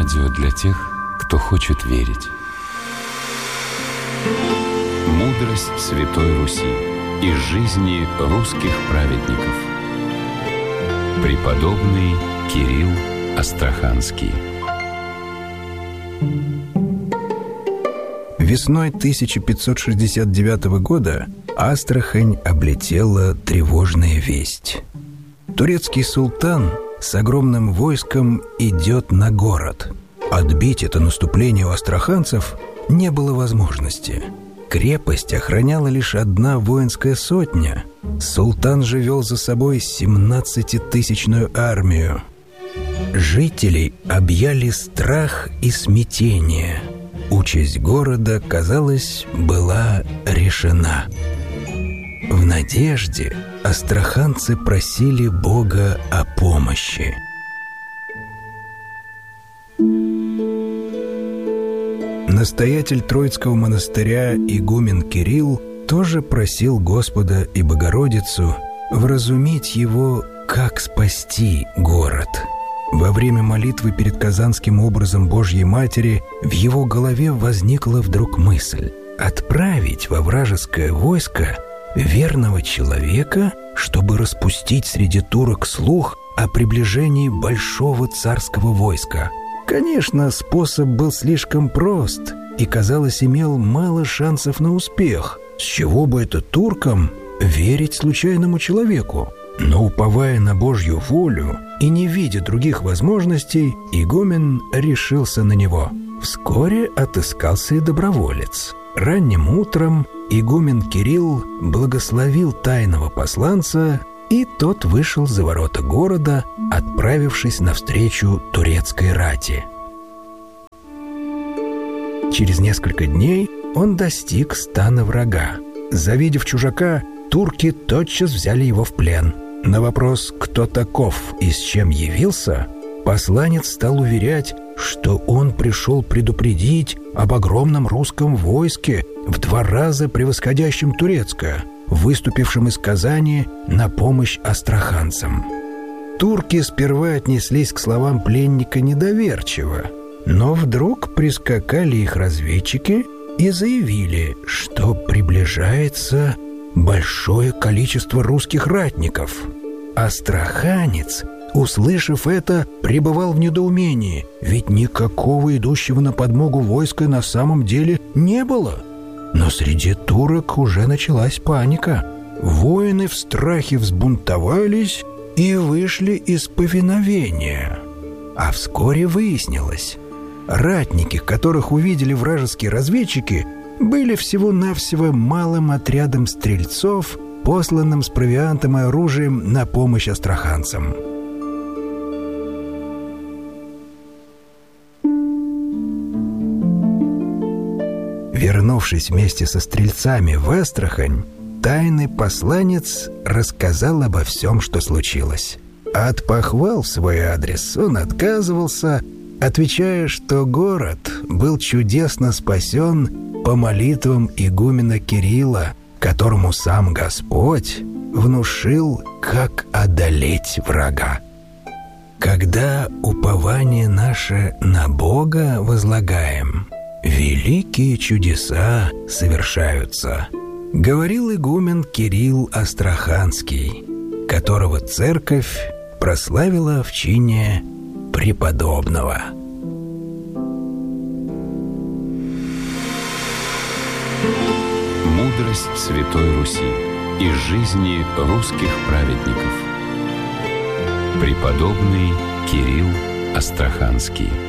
Радио для тех, кто хочет верить. Мудрость Святой Руси из жизни русских праведников. Преподобный Кирилл Астраханский. Весной 1569 года Астрахань облетела тревожная весть. Турецкий султан с огромным войском идет на город. Отбить это наступление у астраханцев не было возможности. Крепость охраняла лишь одна воинская сотня. Султан же вел за собой 17-тысячную армию. Жителей объяли страх и смятение. Участь города, казалось, была решена. В надежде астраханцы просили Бога о помощи. Настоятель Троицкого монастыря игумен Кирилл тоже просил Господа и Богородицу вразумить его, как спасти город. Во время молитвы перед Казанским образом Божьей Матери в его голове возникла вдруг мысль отправить во вражеское войско верного человека, чтобы распустить среди турок слух о приближении большого царского войска. Конечно, способ был слишком прост и, казалось, имел мало шансов на успех. С чего бы это туркам верить случайному человеку? Но, уповая на Божью волю и не видя других возможностей, игумен решился на него. Вскоре отыскался и доброволец. Ранним утром игумен Кирилл благословил тайного посланца, и тот вышел за ворота города, отправившись навстречу турецкой рати. Через несколько дней он достиг стана врага. Завидев чужака, турки тотчас взяли его в плен. На вопрос, кто таков и с чем явился, посланец стал уверять, что он пришел предупредить об огромном русском войске, в 2 раза превосходящем турецкое, выступившем из Казани на помощь астраханцам. Турки сперва отнеслись к словам пленника недоверчиво, но вдруг прискакали их разведчики и заявили, что приближается большое количество русских ратников. Астраханец, услышав это, пребывал в недоумении, ведь никакого идущего на подмогу войска на самом деле не было. Но среди турок уже началась паника. Воины в страхе взбунтовались и вышли из повиновения. А вскоре выяснилось, ратники, которых увидели вражеские разведчики, были всего-навсего малым отрядом стрельцов, посланным с провиантом и оружием на помощь астраханцам. Вернувшись вместе со стрельцами в Астрахань, тайный посланец рассказал обо всем, что случилось. От похвал в свой адрес он отказывался, отвечая, что город был чудесно спасен по молитвам игумена Кирилла, которому сам Господь внушил, как одолеть врага. Когда упование наше на Бога возлагаем, великие чудеса совершаются, говорил игумен Кирилл Астраханский, которого церковь прославила в чине преподобного. Мудрость Святой Руси из жизни русских праведников. Преподобный Кирилл Астраханский.